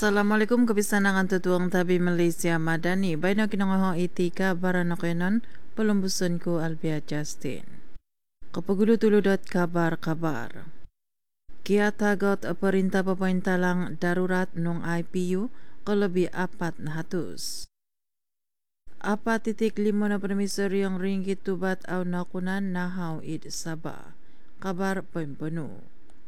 Assalamualaikum kebisanangan tutuang tabi Malaysia Madani. Baino kinongohong itika barano kenon pelumbusan ku Albia Justin. Kapagulu tuludot kabar. Kia tagot perintah pemerintah darurat nung IPU kelebih 400. 4.5 na permisyong ringgit tubat au nakunan nahaw id Sabah. Kabar penuh.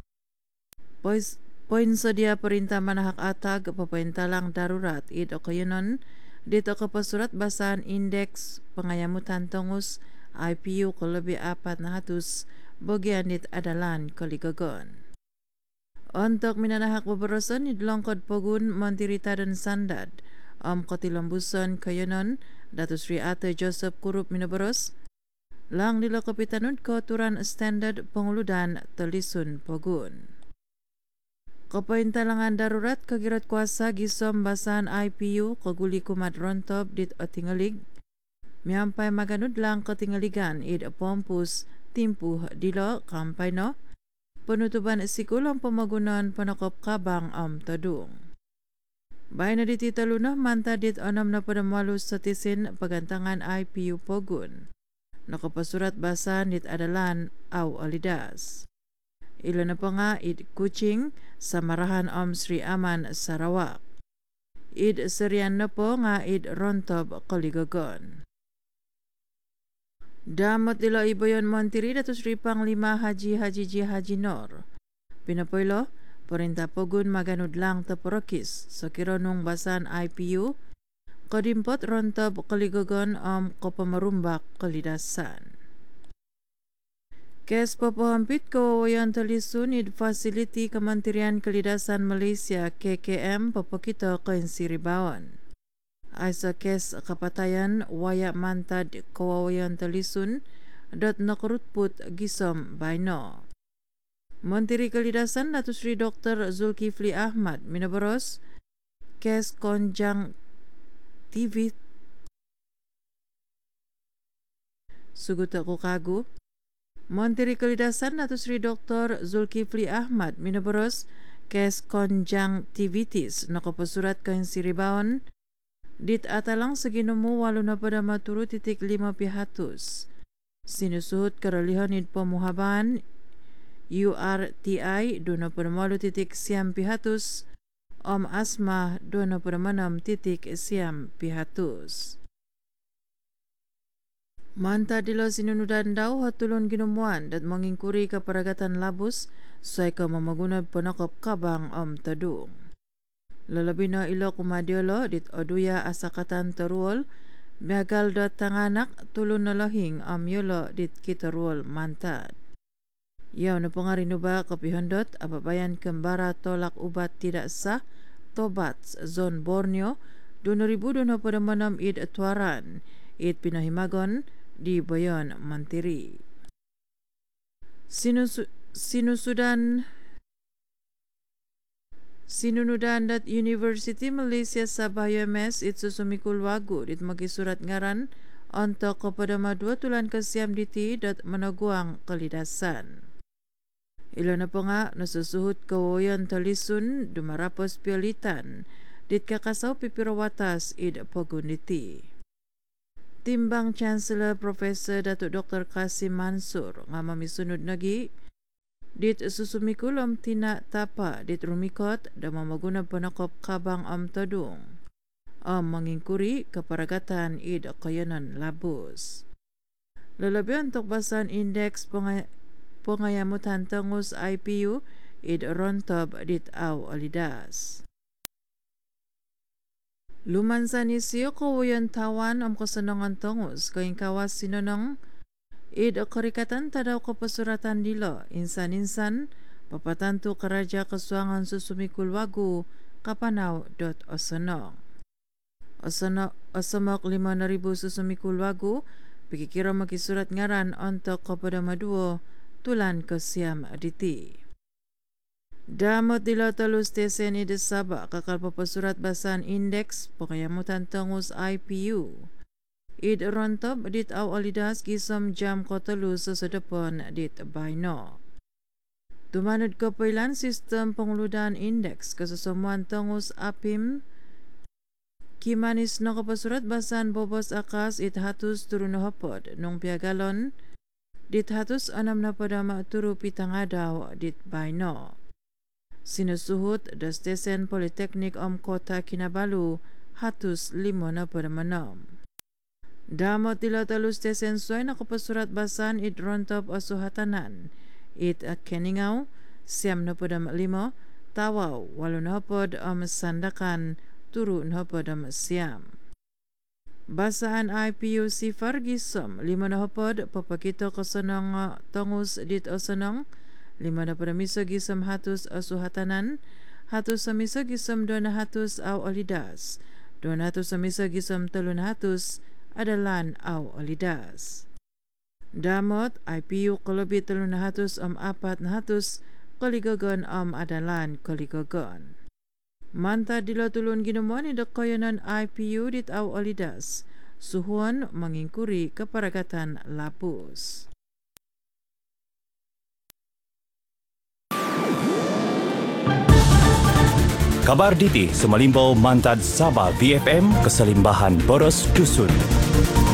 Poin sedia perintah manahak atag peperintalang darurat id okayunon dito kapasurat basahan indeks pengayamutan tongus IPU kelebih 400 bagian dit adalan kaligagon. Untuk minanahak beberosan idlongkod pogun Montirita dan Sandad kotilambusan kayunon Datuk Sri Ate Joseph Kurup minaberos lang dilo kapitanud kauturan standard penguludan telisun pogun. Keperintalangan darurat kegirat kuasa gisom basahan IPU keguli kumat rontob dit otingalig miampai maganud lang ketingaligan id pompus timpuh dilo kampayno penutupan sikulang pemagunan penokop kabang tadung. Bayi na dititalunah manta dit onam na pada malu setisin pegantangan IPU pogun. Nakapasurat basahan dit adalan au alidas. Ilo na pa nga id Kuching Samarahan Sri Aman Sarawak. Id Serian na po nga id Rontob Kaligagon. Damot dilo iboyon Montiri Datuk Sri Panglima Haji Nor. Pinapoylo, perintah pogun maganud lang taporokis sa kironong basan IPU kodimpot Rontob Kaligagon kopamarumbak kalidasan. Kes papahampit kawawayan talisun id Facility Kementerian Kelidasan Malaysia KKM papakita kain Siribawan. Aisa kes kapatayan wayak mantad kawawayan talisun dot nakarutput gisom baino. Menteri Kelidasan Datuk Sri Dr. Zulkifli Ahmad minabaros kes konjang TV suguta ko kagu. Menteri Kelidasan Datuk Sri Dr. Zulkifli Ahmad minabaros kes konjangtivitis nakapasurat kain Siribawan dit atalang seginumu walu na pada maturu titik 5 pihatus. Sinusuhut karalihan id pemuhaban URTI duna pada malu titik siam pihatus asma duna pada manam titik siam pihatus. Manta dilo sinunudan daw hatulon ginumuan dat mengingkuri keperagatan labus say ka mamagunad penakop kabang tadung. Lalabi na ilo kumadiolo dit oduya asakatan teruol biagal dot tanganak tulun na lahing yolo dit kitaruol mantad. Yaw na pangarino ba kapihondot ababayan kembara tolak ubat tidak sah tobat zon Borneo 2000 na pada manam id tuaran id pinahimagon di Bayon Mantiri. Sinunudan dat University Malaysia Sabah UMS it susumikul wagu dit magisurat ngaran untuk kepada madua tulan kesiam diti dat menaguang kelidasan. Ilo na pa nga nasusuhut kawayan talisun dumarapos piolitan dit kakasaw pipirawatas id pagunditi. Timbang Chancellor Profesor Datuk Dr. Kasim Mansur nga mamisunod nagi dit susumikulom tina tapa dit rumikot da mamaguna panakop kabang tadung mangingkuri keparagatan id kayanan labus. Lalabi untuk basan indeks pengayamutan tengus IPU id rontob dit au alidas. Lumansan isiyo kawayan tawan kasanangan tongus kaing kawas sinonong id karikatan tadaw kapasuratan dilo insan-insan papatantu karaja kasuangan susumikul wagu kapanaw .osonong. Osomok 5,000 susumikul wagu pikikira makisurat ngaran untuk kepada maduo tulan kesiam aditi. Damot dilo talus stesen ide Sabah kakal papasurat basan indeks pengayamutan tengus IPU. Id rontob dit au alidas gisom jam kotelus sesedepon dit baino. Tumanod kapailan sistem penguludan indeks kesesamuan tengus apim kimanis no kapasurat basan bobos akas it hatus turun hopod nung piagalon dit hatus 6 na padama turu pitangadaw dit bayno. Sinusuhut da stesen Politeknik Kota Kinabalu hatus 5 na padamanom. Damot tila talu stesen soy na kapasurat basan it rontop asuhatanan it Keningaw, 9 na padam 5, Tawaw, 8 na pod sandakan, turu na padam 9. Basaan IPU si Fargisom, 5 na pod, papakito kasanang tangus dit osanong, 5 na padam iso gisom hatus asuhatanan, hatus sa miso gisom 2 na hatus aw olidas, 2 na hatus sa miso gisom 3 na hatus adalan aw olidas. Damot, IPU kalabit 3 na hatus 4 na hatus kaligagon adalan kaligagon. Manta dilo tulun ginumon ni dakoyanan IPU dit aw olidas, suhuan mangingkuri keparagatan lapus. Kabar Diti Semalimbaw Mantad Sabah VFM Keselimbahan Boros Dusun.